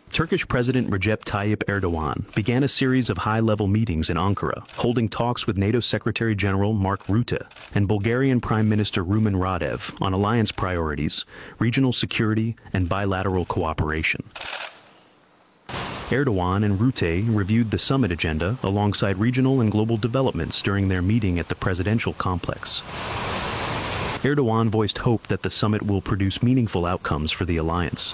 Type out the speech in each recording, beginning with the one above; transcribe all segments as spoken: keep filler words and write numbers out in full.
Turkish President Recep Tayyip Erdogan began a series of high-level meetings in Ankara, holding talks with NATO Secretary-General Mark Rutte and Bulgarian Prime Minister Rumen Radev on alliance priorities, regional security, and bilateral cooperation. Erdogan and Rutte reviewed the summit agenda alongside regional and global developments during their meeting at the presidential complex. Erdogan voiced hope that the summit will produce meaningful outcomes for the alliance.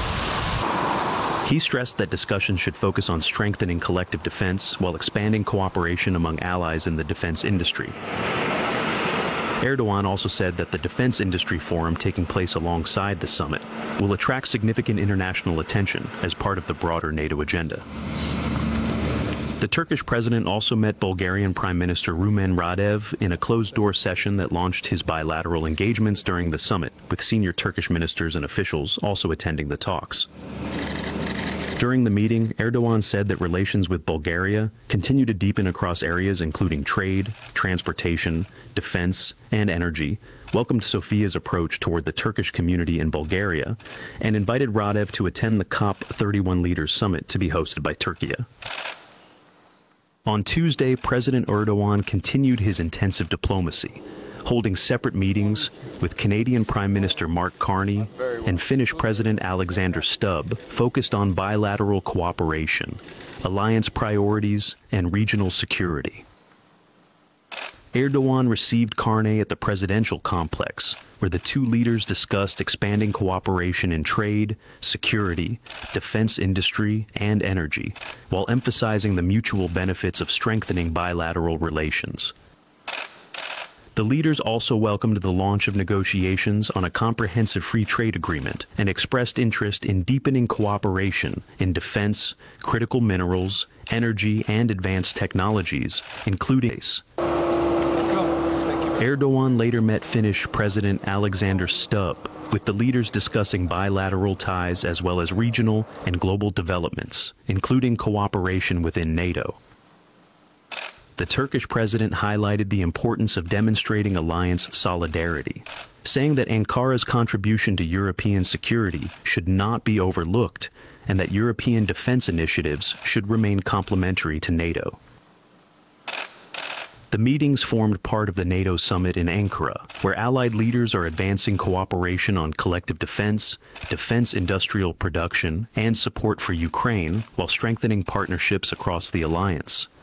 He stressed that discussions should focus on strengthening collective defense while expanding cooperation among allies in the defense industry. Erdogan also said that the Defense Industry Forum taking place alongside the summit will attract significant international attention as part of the broader NATO agenda. The Turkish president also met Bulgarian Prime Minister Rumen Radev in a closed-door session that launched his bilateral engagements during the summit, with senior Turkish ministers and officials also attending the talks. During the meeting, Erdogan said that relations with Bulgaria continue to deepen across areas including trade, transportation, defense, and energy, welcomed Sofia's approach toward the Turkish community in Bulgaria, and invited Radev to attend the COP thirty-one Leaders Summit to be hosted by Turkey. On Tuesday, President Erdogan continued his intensive diplomacy, holding separate meetings with Canadian Prime Minister Mark Carney and Finnish President Alexander Stubb, focused on bilateral cooperation, alliance priorities, and regional security. Erdogan received Carney at the presidential complex, where the two leaders discussed expanding cooperation in trade, security, defense industry, and energy, while emphasizing the mutual benefits of strengthening bilateral relations. The leaders also welcomed the launch of negotiations on a comprehensive free trade agreement and expressed interest in deepening cooperation in defense, critical minerals, energy, and advanced technologies, including space. Erdogan later met Finnish President Alexander Stubb, with the leaders discussing bilateral ties as well as regional and global developments, including cooperation within NATO. The Turkish president highlighted the importance of demonstrating alliance solidarity, saying that Ankara's contribution to European security should not be overlooked and that European defense initiatives should remain complementary to NATO. The meetings formed part of the NATO summit in Ankara, where allied leaders are advancing cooperation on collective defense, defense industrial production, and support for Ukraine, while strengthening partnerships across the alliance.